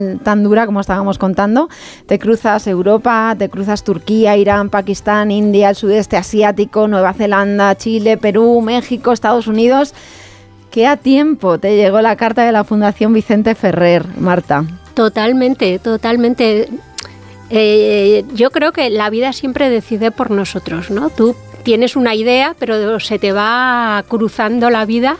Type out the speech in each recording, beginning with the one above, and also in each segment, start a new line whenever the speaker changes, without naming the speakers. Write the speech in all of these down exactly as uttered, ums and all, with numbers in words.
tan dura como estábamos contando, te cruzas Europa, te cruzas Turquía, Irán, Pakistán, India, el sudeste asiático, Nueva Zelanda, Chile, Perú, México, Estados Unidos. ¿Qué a tiempo te llegó la carta de la Fundación Vicente Ferrer, Marta?
Totalmente, totalmente. Eh, yo creo que la vida siempre decide por nosotros, ¿no? Tú tienes una idea, pero se te va cruzando la vida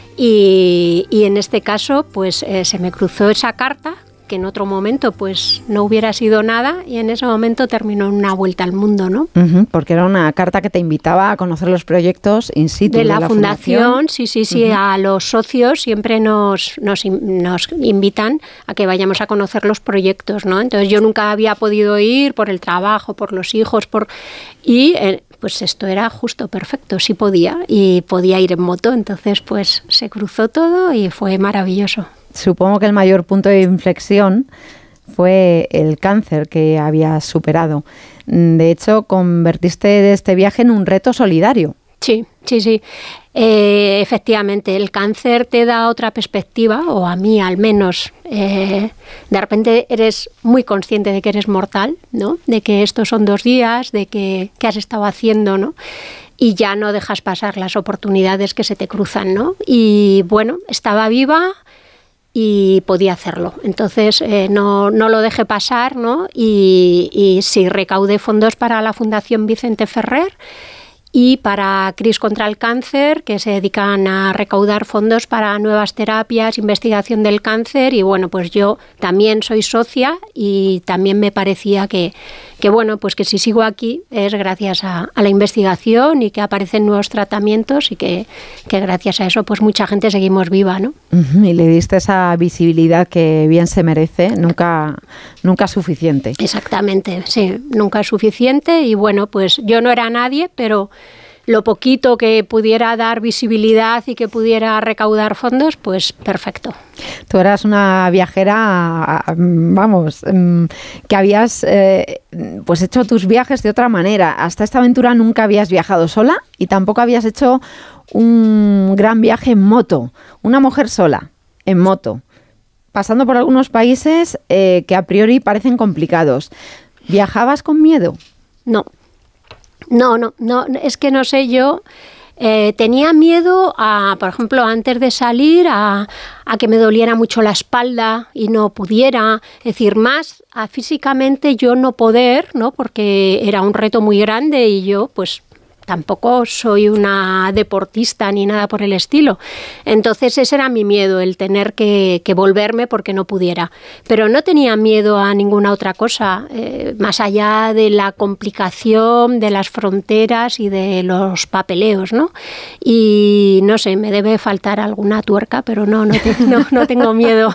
y, y en este caso, pues eh, se me cruzó esa carta, que en otro momento pues no hubiera sido nada, y en ese momento terminó en una vuelta al mundo, ¿no?
Uh-huh, porque era una carta que te invitaba a conocer los proyectos in situ
de la,
de la
fundación,
fundación.
Sí, sí, sí,
uh-huh.
A los socios siempre nos, nos, nos invitan a que vayamos a conocer los proyectos, ¿no? Entonces yo nunca había podido ir por el trabajo, por los hijos, por y eh, pues esto era justo perfecto, sí podía, y podía ir en moto, entonces pues se cruzó todo y fue maravilloso.
Supongo que el mayor punto de inflexión fue el cáncer que habías superado. De hecho, convertiste este viaje en un reto solidario.
Sí, sí, sí. Eh, efectivamente, el cáncer te da otra perspectiva, o a mí al menos. Eh, de repente eres muy consciente de que eres mortal, ¿no? De que estos son dos días, de que qué has estado haciendo, ¿no? Y ya no dejas pasar las oportunidades que se te cruzan, ¿no? Y bueno, estaba viva y podía hacerlo. Entonces eh, no, no lo dejé pasar, ¿no? Y, y sí, recaudé fondos para la Fundación Vicente Ferrer y para CRIS contra el Cáncer, que se dedican a recaudar fondos para nuevas terapias, investigación del cáncer, y bueno, pues yo también soy socia y también me parecía que, que bueno, pues que si sigo aquí es gracias a, a la investigación y que aparecen nuevos tratamientos y que, que gracias a eso pues mucha gente seguimos viva, ¿no?
Uh-huh, y le diste esa visibilidad que bien se merece, nunca, nunca suficiente.
Exactamente, sí, nunca es suficiente, y bueno, pues yo no era nadie, pero lo poquito que pudiera dar visibilidad y que pudiera recaudar fondos, pues perfecto.
Tú eras una viajera, vamos, que habías eh, pues hecho tus viajes de otra manera. Hasta esta aventura nunca habías viajado sola y tampoco habías hecho un gran viaje en moto. Una mujer sola, en moto, pasando por algunos países eh, que a priori parecen complicados. ¿Viajabas con miedo?
No. No, no, no, es que no sé, yo eh, tenía miedo a, por ejemplo, antes de salir, a, a que me doliera mucho la espalda y no pudiera, es decir, más a físicamente yo no poder, ¿no? Porque era un reto muy grande y yo, pues, tampoco soy una deportista ni nada por el estilo. Entonces ese era mi miedo, el tener que, que volverme porque no pudiera. Pero no tenía miedo a ninguna otra cosa, eh, más allá de la complicación, de las fronteras y de los papeleos, ¿no? Y no sé, me debe faltar alguna tuerca, pero no, no, te, no, no tengo miedo.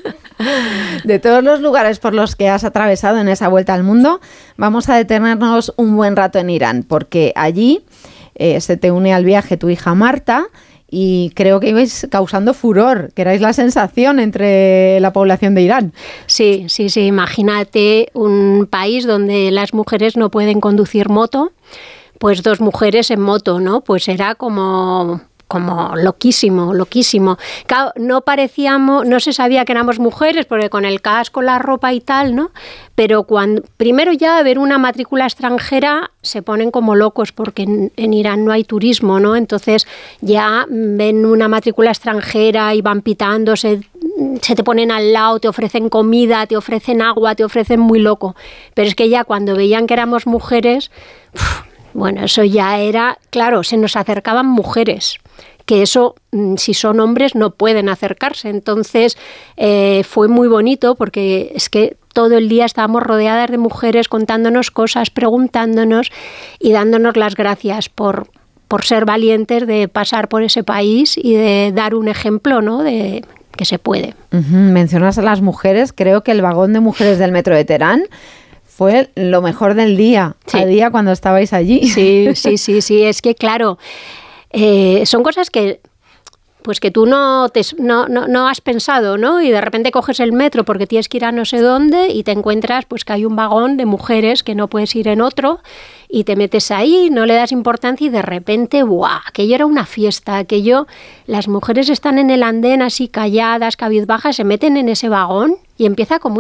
De todos los lugares por los que has atravesado en esa vuelta al mundo, vamos a detenernos un buen rato en Irán, porque allí eh, se te une al viaje tu hija Marta y creo que ibais causando furor, que erais la sensación entre la población de Irán.
Sí, sí, sí, imagínate un país donde las mujeres no pueden conducir moto, pues dos mujeres en moto, ¿no? Pues era como... como loquísimo, loquísimo. Claro, no parecíamos, no se sabía que éramos mujeres, porque con el casco, la ropa y tal, ¿no? Pero cuando, primero ya ver una matrícula extranjera se ponen como locos, porque en, en Irán no hay turismo, ¿no? Entonces ya ven una matrícula extranjera y van pitándose, se te ponen al lado, te ofrecen comida, te ofrecen agua, te ofrecen muy loco. Pero es que ya cuando veían que éramos mujeres, uff, bueno, eso ya era, claro, se nos acercaban mujeres, que eso, si son hombres, no pueden acercarse. Entonces, eh, fue muy bonito porque es que todo el día estábamos rodeadas de mujeres contándonos cosas, preguntándonos y dándonos las gracias por, por ser valientes de pasar por ese país y de dar un ejemplo, ¿no?, de que se puede.
Uh-huh. Mencionas a las mujeres, creo que el vagón de mujeres del metro de Teherán fue lo mejor del día, sí. Al día cuando estabais allí.
Sí, sí, sí, sí, es que claro, eh, son cosas que pues que tú no, te, no, no, no has pensado, ¿no? Y de repente coges el metro porque tienes que ir a no sé dónde y te encuentras pues que hay un vagón de mujeres que no puedes ir en otro y te metes ahí, no le das importancia y de repente, ¡buah! Aquello era una fiesta, aquello, las mujeres están en el andén así calladas, cabizbajas, se meten en ese vagón y empieza como